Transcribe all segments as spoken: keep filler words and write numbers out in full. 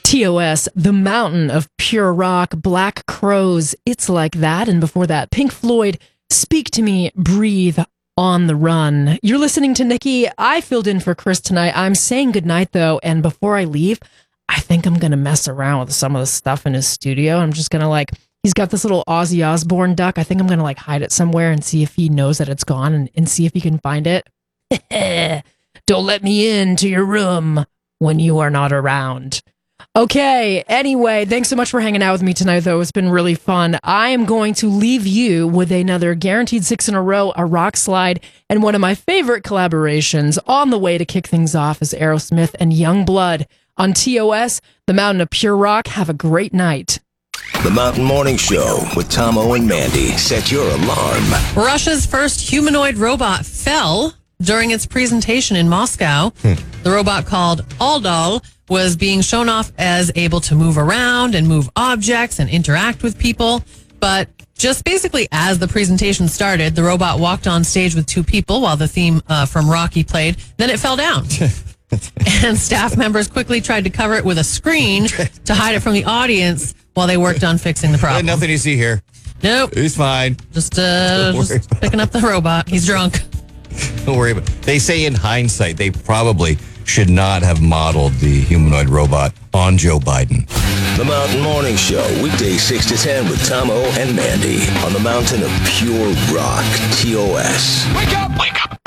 T O S, The Mountain of Pure Rock, Black Crowes, It's Like That. And before that, Pink Floyd, Speak to Me, Breathe, On the Run. You're listening to Nikki. I filled in for Chris tonight. I'm saying goodnight, though. And before I leave, I think I'm going to mess around with some of the stuff in his studio. I'm just going to like, he's got this little Ozzy Osbourne duck. I think I'm going to like hide it somewhere and see if he knows that it's gone and, and see if he can find it. Don't let me into your room when you are not around. Okay, anyway, thanks so much for hanging out with me tonight, though. It's been really fun. I am going to leave you with another guaranteed six in a row, a rock slide, and one of my favorite collaborations. On the way to kick things off is Aerosmith and Youngblood on T O S, The Mountain of Pure Rock. Have a great night. The Mountain Morning Show with Tomo and Mandy. Set your alarm. Russia's first humanoid robot fell during its presentation in Moscow. Hmm. The robot called Aldal was being shown off as able to move around and move objects and interact with people. But just basically as the presentation started, the robot walked on stage with two people while the theme uh, from Rocky played. Then it fell down. And staff members quickly tried to cover it with a screen to hide it from the audience while they worked on fixing the problem. Nothing you see here. Nope. He's fine. Just, uh, just picking up the robot. He's drunk. Don't worry about it. They say in hindsight, they probably should not have modeled the humanoid robot on Joe Biden. The Mountain Morning Show, weekdays six to ten with Tomo and Mandy on the Mountain of Pure Rock, T O S. Wake up! Wake up!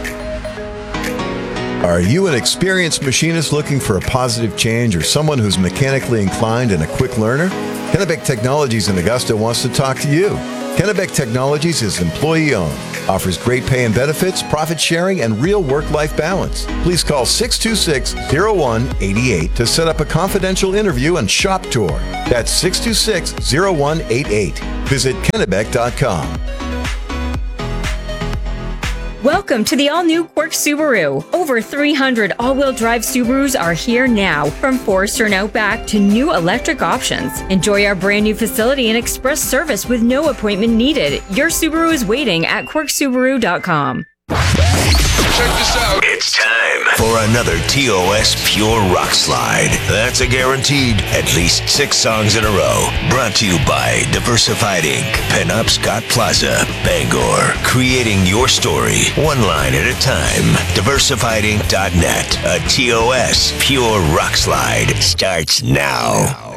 Are you an experienced machinist looking for a positive change or someone who's mechanically inclined and a quick learner? Kennebec Technologies in Augusta wants to talk to you. Kennebec Technologies is employee-owned, offers great pay and benefits, profit sharing, and real work-life balance. Please call six two six, zero one eight eight to set up a confidential interview and shop tour. That's six two six, zero one eight eight. Visit kennebec dot com. Welcome to the all-new Quirk Subaru. Over three hundred all-wheel drive Subarus are here now, from Forester and Outback to new electric options. Enjoy our brand new facility and express service with no appointment needed. Your Subaru is waiting at quirk subaru dot com. Check this out. It's time for another T O S Pure Rock Slide. That's a guaranteed at least six songs in a row. Brought to you by Diversified Incorporated. Penop Scott Plaza, Bangor. Creating your story, one line at a time. diversified inc dot net. A T O S Pure Rock Slide starts now.